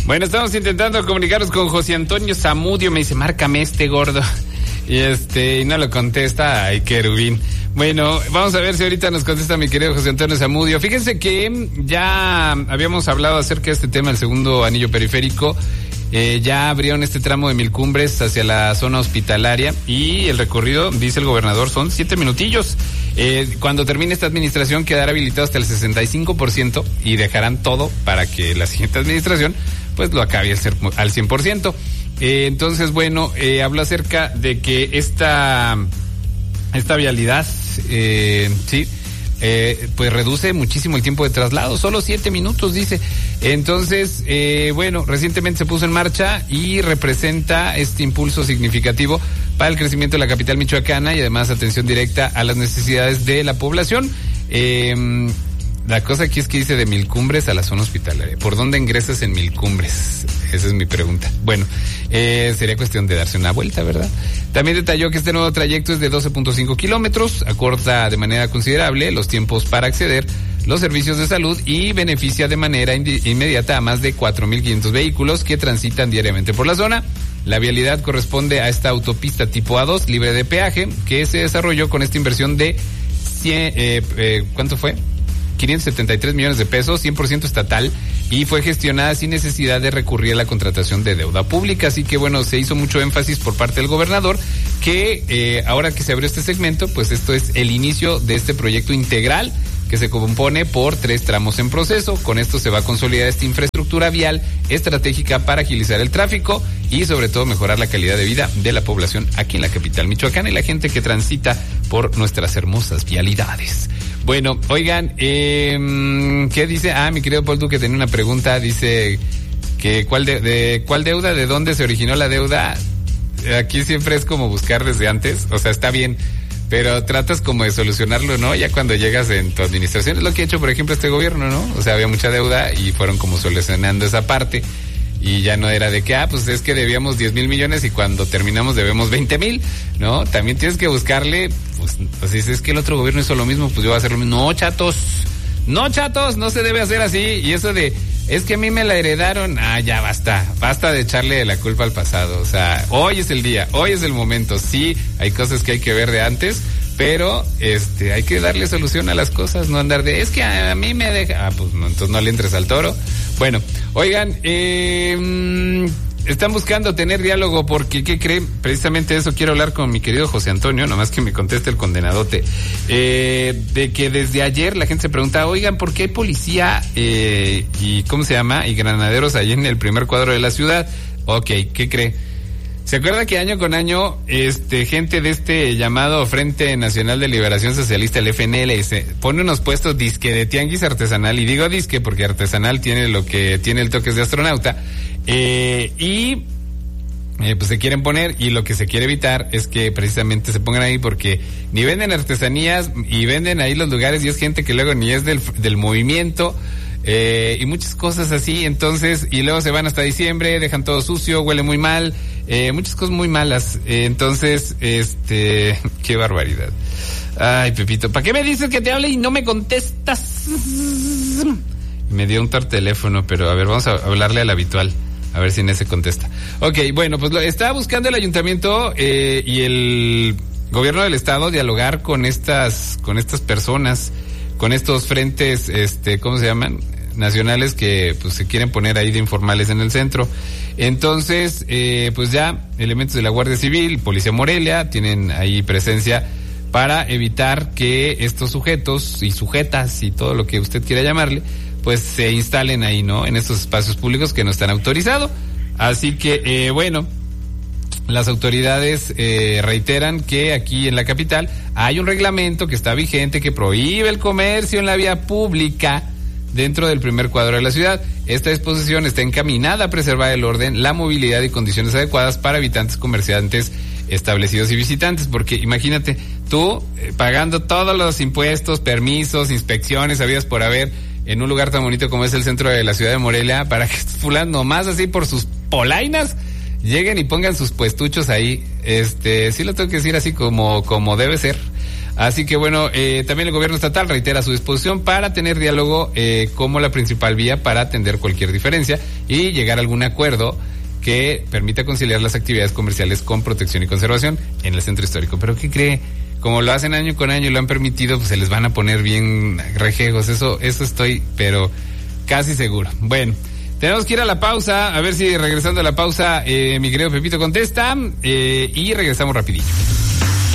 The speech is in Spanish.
Bueno, estamos intentando comunicarnos con José Antonio Zamudio. Me dice, márcame gordo. Y no lo contesta. Ay, querubín. Bueno, vamos a ver si ahorita nos contesta mi querido José Antonio Zamudio. Fíjense que ya habíamos hablado acerca de este tema, el segundo anillo periférico. Ya abrieron este tramo de Mil Cumbres hacia la zona hospitalaria y el recorrido, dice el gobernador, son 7 minutillos. Cuando termine esta administración quedará habilitado hasta el 65% y dejarán todo para que la siguiente administración pues lo acabe al 100%. Entonces, bueno, habla acerca de que esta vialidad, pues reduce muchísimo el tiempo de traslado, solo 7 minutos, dice. Entonces, bueno, recientemente se puso en marcha y representa este impulso significativo para el crecimiento de la capital michoacana y además atención directa a las necesidades de la población. La cosa aquí es que dice de Mil Cumbres a la zona hospitalaria. ¿Por dónde ingresas en Mil Cumbres? Esa es mi pregunta. Bueno, sería cuestión de darse una vuelta, ¿verdad? También detalló que este nuevo trayecto es de 12.5 kilómetros, acorta de manera considerable los tiempos para acceder los servicios de salud y beneficia de manera inmediata a más de 4.500 vehículos que transitan diariamente por la zona. La vialidad corresponde a esta autopista tipo A2 libre de peaje que se desarrolló con esta inversión de ¿cuánto fue? 573 millones de pesos, 100% estatal, y fue gestionada sin necesidad de recurrir a la contratación de deuda pública. Así que bueno, se hizo mucho énfasis por parte del gobernador que ahora que se abrió este segmento, pues esto es el inicio de este proyecto integral que se compone por 3 tramos en proceso. Con esto se va a consolidar esta infraestructura vial estratégica para agilizar el tráfico y sobre todo mejorar la calidad de vida de la población aquí en la capital michoacana y la gente que transita por nuestras hermosas vialidades. Bueno, oigan, ¿qué dice? Mi querido Paul Duque tenía una pregunta, dice que ¿cuál deuda? ¿De dónde se originó la deuda? Aquí siempre es como buscar desde antes, o sea, está bien, pero tratas como de solucionarlo, ¿no? Ya cuando llegas en tu administración, es lo que ha hecho, por ejemplo, este gobierno, ¿no? O sea, había mucha deuda y fueron como solucionando esa parte. Y ya no era de que, pues es que debíamos 10,000 millones y cuando terminamos debemos 20,000, ¿no? También tienes que buscarle, pues si es que el otro gobierno hizo lo mismo, pues yo voy a hacer lo mismo. No, chatos, no se debe hacer así. Y eso de, es que a mí me la heredaron, ya basta de echarle la culpa al pasado. O sea, hoy es el día, hoy es el momento. Sí, hay cosas que hay que ver de antes, pero hay que darle solución a las cosas, no andar de, es que a mí me deja, pues no, entonces no le entres al toro. Bueno, oigan, están buscando tener diálogo porque, ¿qué creen? Precisamente eso quiero hablar con mi querido José Antonio, nomás que me conteste el condenadote. De que desde ayer la gente se pregunta, oigan, ¿por qué hay policía y ¿cómo se llama? Y granaderos ahí en el primer cuadro de la ciudad? Ok, ¿qué cree? ¿Se acuerda que año con año, gente de este llamado Frente Nacional de Liberación Socialista, el FNL, se pone unos puestos disque de tianguis artesanal, y digo disque porque artesanal tiene lo que tiene el toque de astronauta, pues se quieren poner, y lo que se quiere evitar es que precisamente se pongan ahí porque ni venden artesanías y venden ahí los lugares y es gente que luego ni es del movimiento, y muchas cosas así. Entonces, y luego se van hasta diciembre, dejan todo sucio, huele muy mal, muchas cosas muy malas. Entonces, qué barbaridad. Ay, Pepito, ¿para qué me dices que te hable y no me contestas? Me dio un teléfono, pero a ver, vamos a hablarle al habitual, a ver si en ese contesta. Ok, bueno, pues estaba buscando el ayuntamiento y el gobierno del estado dialogar con estas personas, con estos frentes, ¿cómo se llaman? Nacionales que pues se quieren poner ahí de informales en el centro. Entonces, pues ya elementos de la Guardia Civil, Policía Morelia, tienen ahí presencia para evitar que estos sujetos y sujetas y todo lo que usted quiera llamarle, pues se instalen ahí, ¿no? En estos espacios públicos que no están autorizados. Así que, bueno, las autoridades reiteran que aquí en la capital hay un reglamento que está vigente que prohíbe el comercio en la vía pública dentro del primer cuadro de la ciudad. Esta disposición está encaminada a preservar el orden, la movilidad y condiciones adecuadas para habitantes, comerciantes, establecidos y visitantes, porque imagínate, tú pagando todos los impuestos, permisos, inspecciones, habidas por haber, en un lugar tan bonito como es el centro de la ciudad de Morelia, para que fulano nomás así por sus polainas lleguen y pongan sus puestuchos ahí. Sí lo tengo que decir así como debe ser. Así que bueno, también el gobierno estatal reitera su disposición para tener diálogo como la principal vía para atender cualquier diferencia y llegar a algún acuerdo que permita conciliar las actividades comerciales con protección y conservación en el centro histórico. Pero ¿qué cree? Como lo hacen año con año y lo han permitido, pues se les van a poner bien rejegos. Eso estoy, pero casi seguro. Bueno, tenemos que ir a la pausa, a ver si regresando a la pausa, mi querido Pepito contesta, y regresamos rapidito.